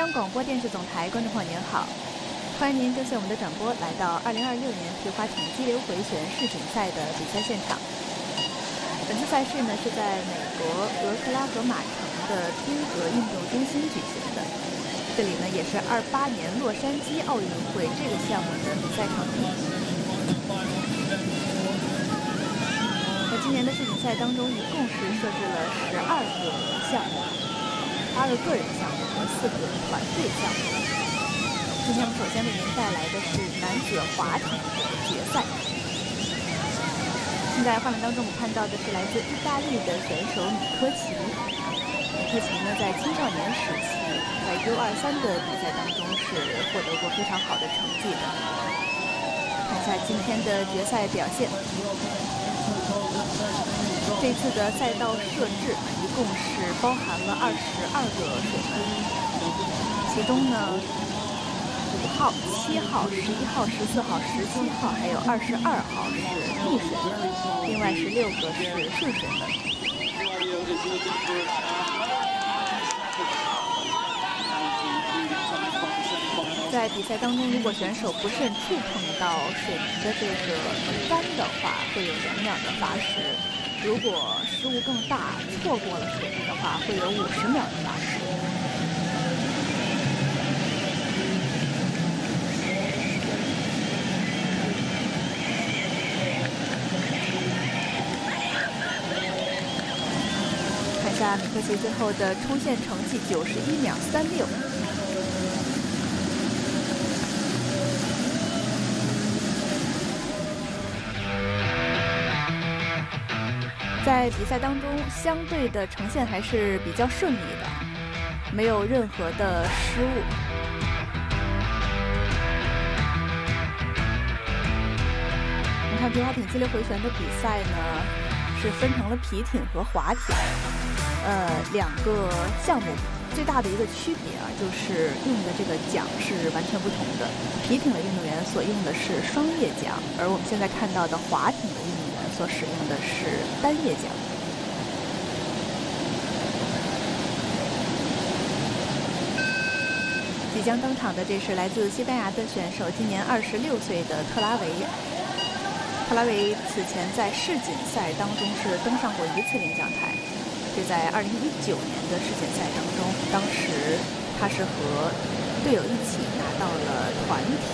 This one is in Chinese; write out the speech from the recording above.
央广播电视总台观众朋友您好，欢迎您跟随我们的转播来到2026年皮划艇激流回旋世锦赛的比赛现场。本次赛事呢是在美国俄克拉荷马城的宾格运动中心举行的，这里呢也是28年洛杉矶奥运会这个项目的比赛场地。在今年的世锦赛当中，一共是设置了12个项目，8个个人项目和4个团队项目。今天我们首先为您带来的是男子划艇的决赛。现在画面当中我们看到的是来自意大利的选手米科奇。米科奇呢在青少年时期在 U23 的比赛当中是获得过非常好的成绩的。看一下今天的决赛表现。这次的赛道设置一共是包含了22个水门，其中呢5号、7号、11号、14号、17号还有22号是逆水门，另外16个是顺水门。在比赛当中，如果选手不慎触碰到水门的这个门杆的话，会有2秒的罚时；如果失误更大，错过了水门的话，会有50秒的罚时。看一下米科奇最后的出线成绩91秒36。在比赛当中，相对的呈现还是比较顺利的，没有任何的失误。你看皮划艇激流回旋的比赛呢，是分成了皮艇和划艇，2个项目。最大的一个区别啊，就是用的这个桨是完全不同的。皮艇的运动员所用的是双叶桨，而我们现在看到的划艇的运动员所使用的是单叶桨。即将登场的这是来自西班牙的选手，今年26岁的特拉维。特拉维此前在世锦赛当中是登上过1次领奖台，是在2019年的世锦赛当中，当时他是和队友一起拿到了团体